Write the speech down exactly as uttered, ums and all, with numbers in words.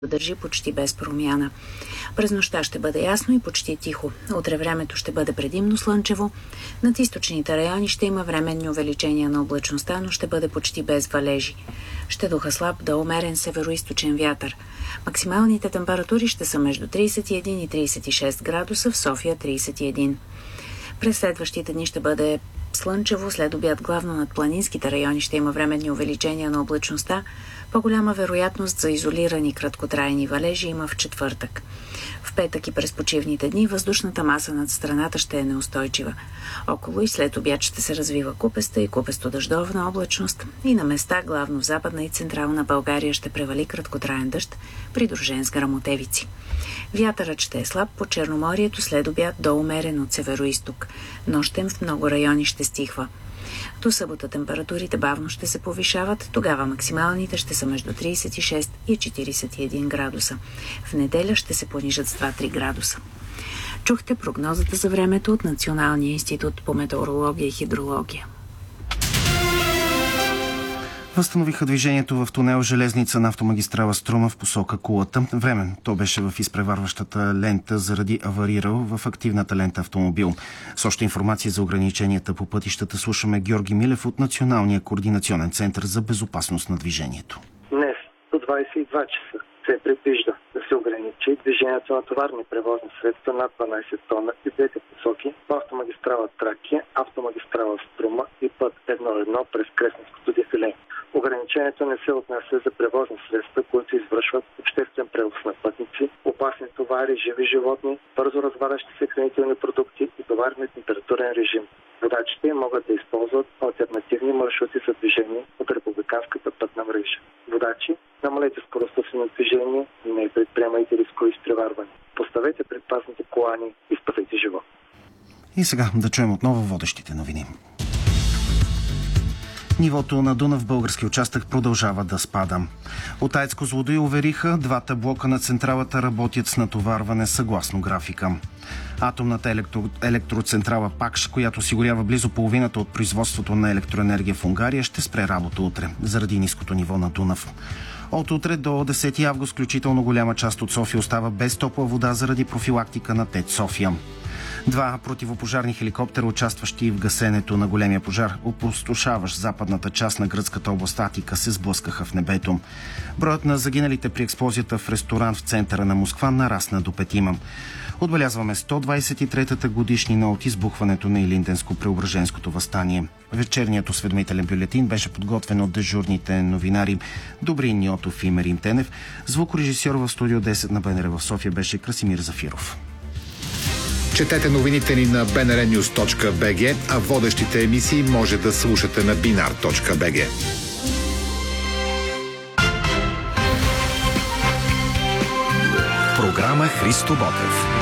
държи почти без промяна. През нощта ще бъде ясно и почти тихо. Утре времето ще бъде предимно слънчево. Над източните райони ще има временни увеличения на облачността, но ще бъде почти без валежи. Ще духа слаб до умерен североизточен вятър. Максималните температури ще са между тридесет и един и тридесет и шест градуса, в София тридесет и един. През следващите дни ще бъде слънчево, след обяд главно над планинските райони ще има временни увеличения на облачността. По-голяма вероятност за изолирани краткотрайни валежи има в четвъртък. В петък и през почивните дни въздушната маса над страната ще е неустойчива. Около и след обяд ще се развива купеста и купесто-дъждовна облачност и на места, главно в Западна и Централна България, ще превали краткотраен дъжд, придружен с гръмотевици. Вятърът ще е слаб по Черноморието, след обяд до умерен от североизток. Нощем в много райони ще стихва. До събота температурите бавно ще се повишават, тогава максималните ще са между тридесет и шест и четиридесет и един градуса. В неделя ще се понижат с два-три градуса. Чухте прогнозата за времето от Националния институт по метеорология и хидрология. Възстановиха движението в тунел Железница на автомагистрала Струма в посока Кулата. Време то беше в изпреварващата лента заради аварирал в активната лента автомобил. С още информация за ограниченията по пътищата слушаме Георги Милев от Националния координационен център за безопасност на движението. Днес до двадесет и два часа се предвижда да се ограничи движението на товарни превозни средства над дванадесет тона и двете посоки по автомагистрала Тракия, автомагистрала Струма и път едно едно през Кресненското дефиле. Ограничението не се отнася за превозни средства, които извършват обществен превоз на пътници, опасни товари, живи животни, бързо развалящи се хранителни продукти и товари на температурен режим. Водачите могат да използват алтернативни маршрути за движение от републиканската пътна мрежа. Водачи, намалете скоростта си на движение и не предприемайте рискови изпреварвания. Поставете предпазните колани и спасете живот. И сега да чуем отново водещите новини. Нивото на Дунав в български участък продължава да спада. От АЕЦ Козлодуй увериха, двата блока на централата работят с натоварване съгласно графика. Атомната електро... електроцентрала ПАКШ, която осигурява близо половината от производството на електроенергия в Унгария, ще спре работа утре, заради ниското ниво на Дунав. От утре до десети август включително голяма част от София остава без топла вода заради профилактика на ТЕЦ София. Два противопожарни хеликоптера, участващи в гасенето на големия пожар, опустошаващ западната част на гръцката област Атика, се сблъскаха в небето. Броят на загиналите при експлозията в ресторант в центъра на Москва нарасна до петима. Отбелязваме сто двадесет и третата годишнина от избухването на Илинденско-Преображенското въстание. Вечерният осведомителен бюлетин беше подготвен от дежурните новинари Добрин Ниотов и Мерим Тенев. Звукорежисьор в студио десет на БНР в София беше Красимир Зафиров. Четете новините ни на би ен ар нюз точка би джи, а водещите емисии може да слушате на бинар точка би джи. Програма Христо Ботев.